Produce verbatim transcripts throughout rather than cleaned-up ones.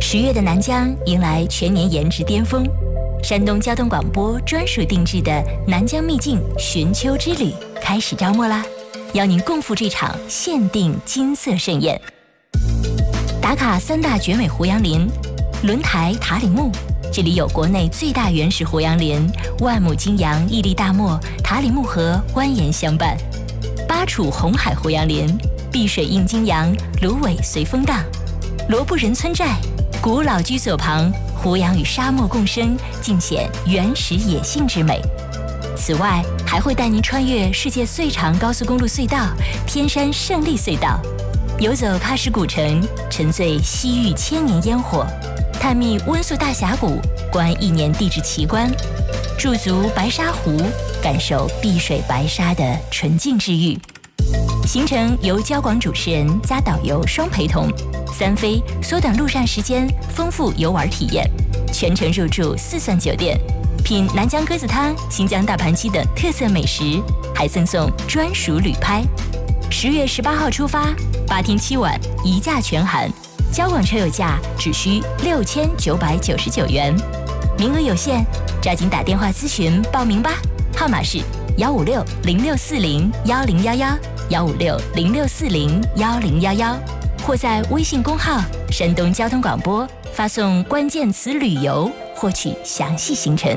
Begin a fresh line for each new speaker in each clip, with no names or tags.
十月的南疆迎来全年颜值巅峰，山东交通广播专属定制的南疆秘境寻秋之旅开始招募啦！邀您共赴这场限定金色盛宴。打卡三大绝美胡杨林，轮台塔里木，这里有国内最大原始胡杨林，万亩金杨屹立大漠，塔里木河蜿蜒相伴。巴楚红海胡杨林，碧水映金杨，芦苇随风荡。罗布人村寨，古老居所旁，胡杨与沙漠共生，尽显原始野性之美。此外，还会带您穿越世界最长高速公路隧道——天山胜利隧道，游走喀什古城，沉醉西域千年烟火，探秘温宿大峡谷，观一年地质奇观，驻足白沙湖，感受碧水白沙的纯净治愈。行程由交广主持人加导游双陪同，三飞缩短路上时间，丰富游玩体验，全程入住四钻酒店，品南疆鸽子汤、新疆大盘鸡等特色美食，还赠送专属旅拍。十月十八号出发，八天七晚，一价全含，交广车友价只需六千九百九十九元，名额有限，抓紧打电话咨询报名吧，号码是幺五六零六四零幺零幺幺幺五六零六四零幺零幺幺，或在微信公号山东交通广播发送关键词旅游，获取详细行程。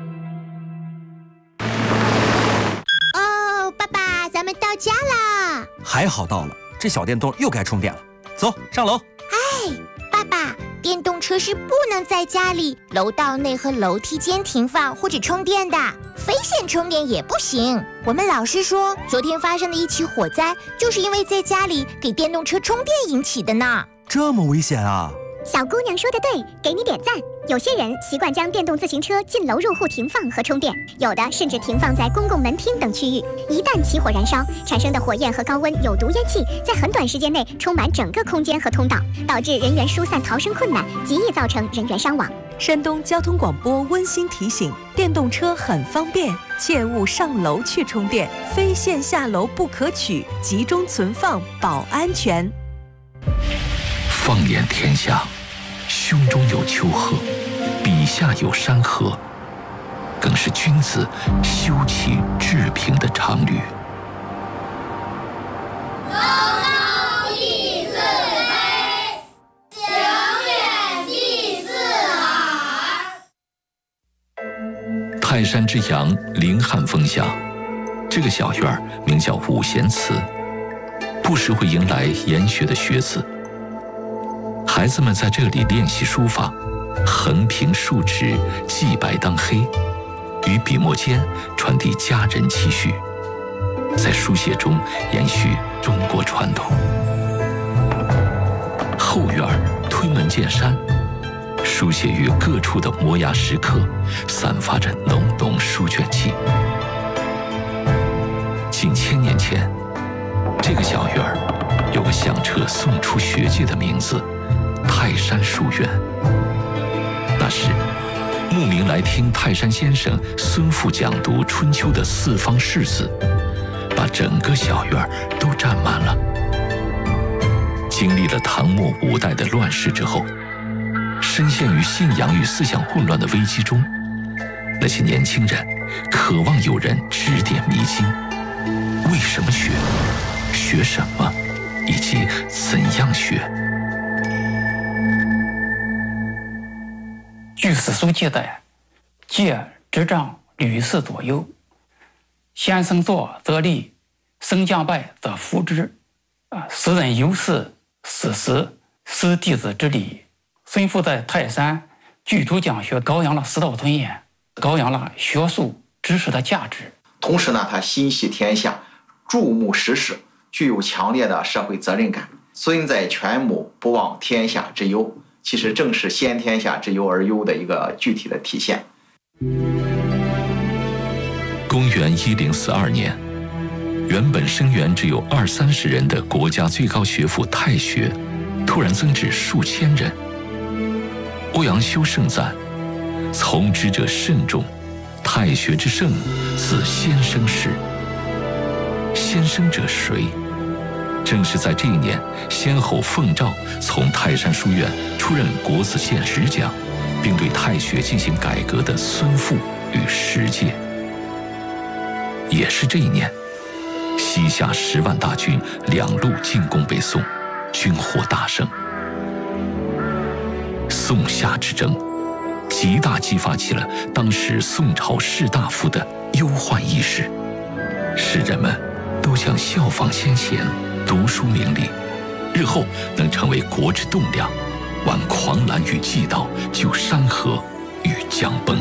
哦，爸爸，咱们到家啦！
还好到了，这小电动又该充电了。走，上楼。
哎，爸爸，电动车是不能在家里楼道内和楼梯间停放或者充电的，非线充电也不行。我们老师说，昨天发生的一起火灾，就是因为在家里给电动车充电引起的呢。
这么危险啊！
小姑娘说的对，给你点赞。有些人习惯将电动自行车进楼入户停放和充电，有的甚至停放在公共门厅等区域。一旦起火燃烧，产生的火焰和高温有毒烟气在很短时间内充满整个空间和通道，导致人员疏散逃生困难，极易造成人员伤亡。
山东交通广播温馨提醒：电动车很方便，切勿上楼去充电，非线下楼不可取，集中存放保安全。
放眼天下，胸中有丘壑，笔下有山河，更是君子修齐治平的常旅。
高高第四碑，行远第四耳。
泰山之阳，凌汉峰下，这个小院儿名叫五贤祠，不时会迎来研学的学子。孩子们在这里练习书法，横平竖直，记白当黑，于笔墨间传递家人期许，在书写中延续中国传统。后院推门见山，书写于各处的摩崖石刻散发着浓浓书卷气。近千年前，这个小院有个响彻宋初学界的名字泰山书院。那时，慕名来听泰山先生孙父讲读春秋的四方士子，把整个小院都占满了。经历了唐末五代的乱世之后，深陷于信仰与思想混乱的危机中，那些年轻人渴望有人指点迷津：为什么学？学什么？以及怎样学？
据史书记载，借执掌屡次左右，先生坐则立，升降拜则扶之。啊，时人游视史实，思弟子之礼。孙父在泰山举足讲学，高扬了师道尊严，高扬了学术知识的价值。
同时呢，他心系天下，注目时事，具有强烈的社会责任感。孙在权谋，不忘天下之忧，其实正是先天下之忧而忧的一个具体的体现。
公元一零四二年，原本生源只有二三十人的国家最高学府太学，突然增至数千人。欧阳修盛赞：“从之者慎重，太学之盛，自先生始。”先生者谁？正是在这一年，先后奉诏从泰山书院出出任国子监十讲，并对太学进行改革的孙复与石介。也是这一年，西夏十万大军两路进攻北宋，均获大胜。宋夏之争极大激发起了当时宋朝士大夫的忧患意识，使人们都想效仿先贤，读书明理，日后能成为国之栋梁，挽狂澜与既倒，救山河与将崩。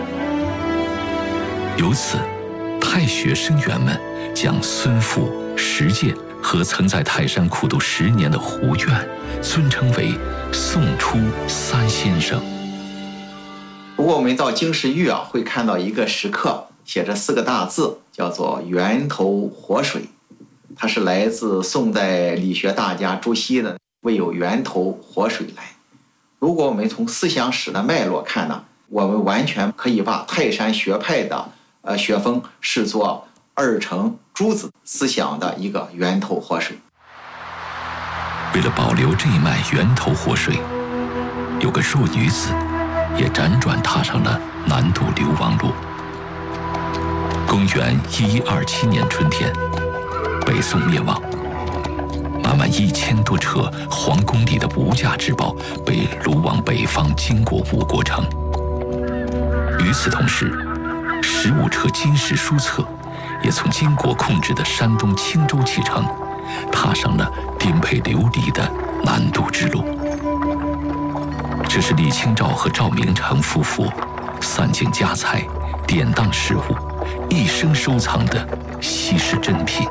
由此，太学生员们将孙复、石介和曾在泰山苦读十年的胡愿尊称为宋初三先生。
不过我们到经世域啊，会看到一个石刻，写着四个大字，叫做源头活水。它是来自宋代理学大家朱熹的“未有源头活水来”。如果我们从思想史的脉络看呢，我们完全可以把泰山学派的呃学风视作二程诸子思想的一个源头活水。
为了保留这一脉源头活水，有个弱女子也辗转踏上了南渡流亡路。公元一一二七年春天，北宋灭亡，满满一千多车皇宫里的无价之宝被掳往北方经国五国城。与此同时，十五车金石书册也从金国控制的山东青州启程，踏上了颠沛流离的南渡之路。这是李清照和赵明诚夫妇散尽家财、典当事物，一生收藏的稀世珍品。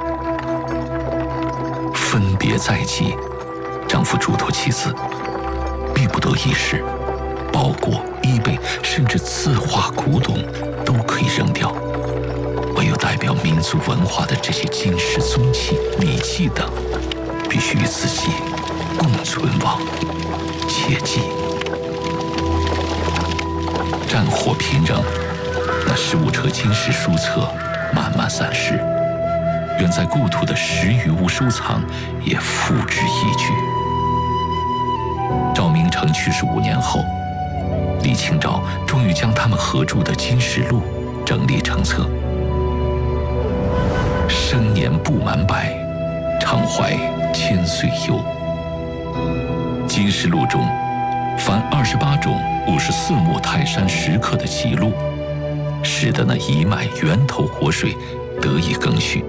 分别在即，丈夫嘱托妻子，必不得一时，包裹、衣被，甚至字画古董都可以扔掉，唯有代表民族文化的这些金石宗器、礼器等，必须与自己共存亡。切记。战火频仍，那十五车金石书册慢慢散失，远在故土的十余屋收藏也付之一炬。赵明诚去世五年后，李清照终于将他们合著的《金石录》整理成册。生年不满百，常怀千岁忧。《金石录》中凡二十八种五十四目泰山石刻的记录，使得那一脉源头活水得以更续。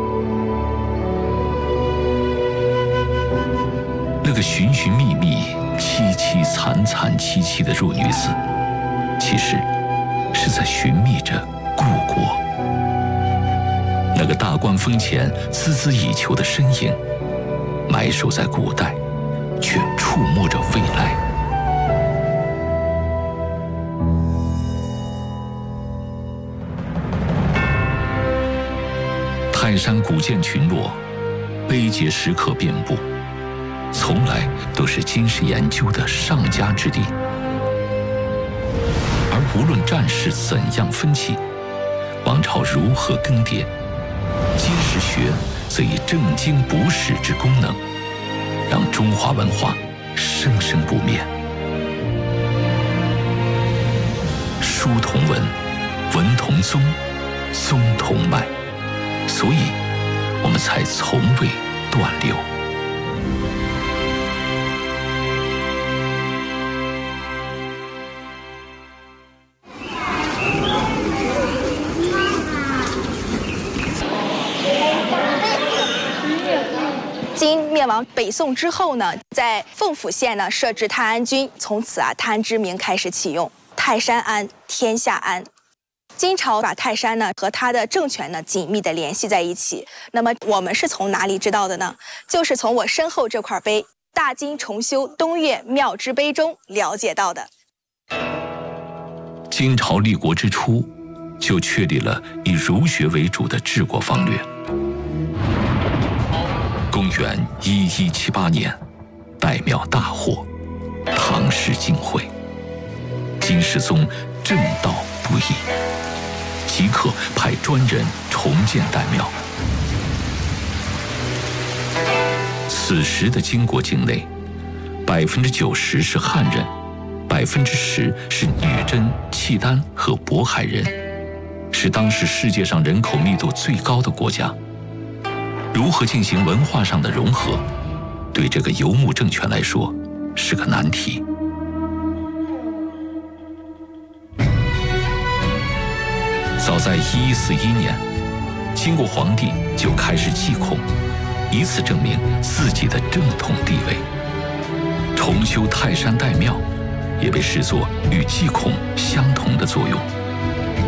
那个寻寻觅觅、凄凄惨惨戚戚的弱女子，其实是在寻觅着故国。那个大观峰前孜孜以求的身影，埋首在古代，却触摸着未来。泰山古建群落，碑碣石刻遍布，从来都是金石研究的上佳之地。而无论战事怎样分歧，王朝如何更迭，金石学则以正经补史之功能，让中华文化生生不灭。书同文，文同宗，宗同脉，所以我们才从未断流。
金灭亡北宋之后呢，在凤府县呢设置泰安军，从此啊泰安之名开始启用，泰山安，天下安。金朝把泰山呢和他的政权呢紧密地联系在一起。那么我们是从哪里知道的呢？就是从我身后这块碑《大金重修东岳庙之碑》中了解到的。
金朝立国之初，就确立了以儒学为主的治国方略。公元一一七八年，岱庙大火，唐氏尽毁，金世宗震道不已，即刻派专人重建岱庙。此时的金国境内， 百分之九十是汉人，百分之十是女真、契丹和渤海人，是当时世界上人口密度最高的国家。如何进行文化上的融合，对这个游牧政权来说是个难题。早在一一四一年，金国皇帝就开始祭孔，以此证明自己的正统地位。重修泰山岱庙，也被视作与祭孔相同的作用。